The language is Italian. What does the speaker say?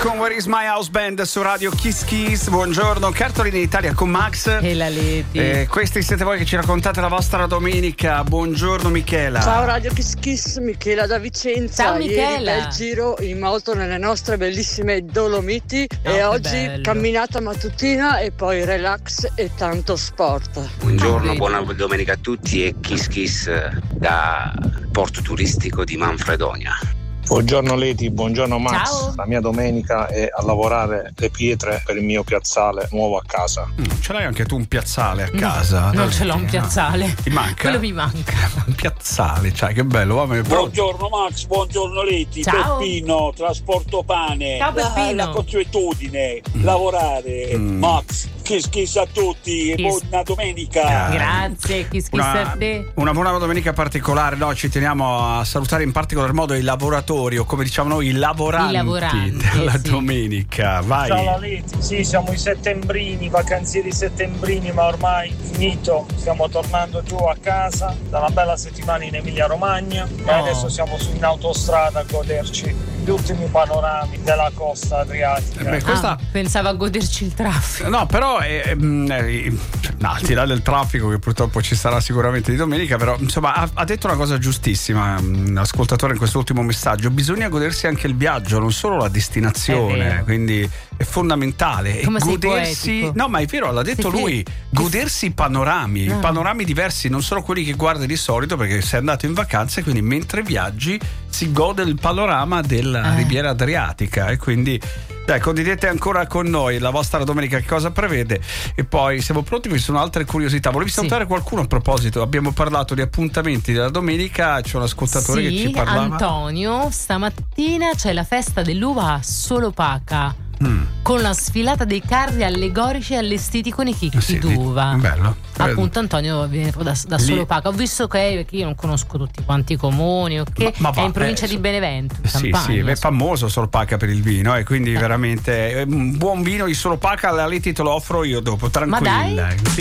con Where is my house band su Radio Kiss Kiss. Buongiorno, Cartolina in Italia con Max e la Leti. Questi siete voi che ci raccontate la vostra domenica. Buongiorno Michela. Ciao Radio Kiss Kiss, Michela da Vicenza. Ciao Michela. Ieri bel giro in moto nelle nostre bellissime Dolomiti e oggi bello. Camminata mattutina e poi relax e tanto sport. Buongiorno, buona domenica a tutti e Kiss Kiss da Porto Turistico di Manfredonia. Buongiorno Leti, buongiorno Max. Ciao. La mia domenica è a lavorare le pietre per il mio piazzale nuovo a casa. Ce l'hai anche tu un piazzale a casa? Non ce l'ho un piazzale. Ti manca? Quello mi manca. Un piazzale, cioè che bello. Buongiorno Max, buongiorno Leti. Ciao. Peppino, trasporto pane. Ciao Peppino. La consuetudine, lavorare. Max, kiss a tutti e Kiss. buona domenica. Grazie, Kiss Kiss a te. Una buona domenica particolare. No, ci teniamo a salutare in particolar modo i lavoratori, o come diciamo noi, i lavoranti della domenica. Vai. Ciao la Leti, sì, siamo i settembrini, vacanzieri settembrini, ma ormai finito. Stiamo tornando giù a casa da una bella settimana in Emilia Romagna e adesso siamo in autostrada a goderci gli ultimi panorami della costa adriatica. Questa... pensavo a goderci il traffico. No, però al di là del traffico che purtroppo ci sarà sicuramente di domenica, però insomma ha detto una cosa giustissima un ascoltatore in quest'ultimo messaggio: bisogna godersi anche il viaggio, non solo la destinazione, quindi è fondamentale. Come e sei godersi, poetico. no, ma è vero, l'ha detto lui, godersi i panorami diversi, non solo quelli che guardi di solito, perché sei andato in vacanza, quindi mentre viaggi si gode il panorama della riviera adriatica. E quindi dai, condividete ancora con noi la vostra domenica, che cosa prevede, e poi siamo pronti, vi sono altre curiosità. Volevi salutare qualcuno a proposito? Abbiamo parlato di appuntamenti della domenica, c'è un ascoltatore che ci parlava. Antonio, stamattina c'è la festa dell'uva a Solopaca, con la sfilata dei carri allegorici allestiti con i chicchi d'uva. Bello. Appunto Antonio viene proprio da Solopaca. Ho visto perché io non conosco tutti quanti i comuni, è in provincia di Benevento, sì, è famoso Solopaca per il vino, e quindi veramente un buon vino di Solopaca. La Leti te lo offro io dopo, tranquilla. Ma dai? Sì.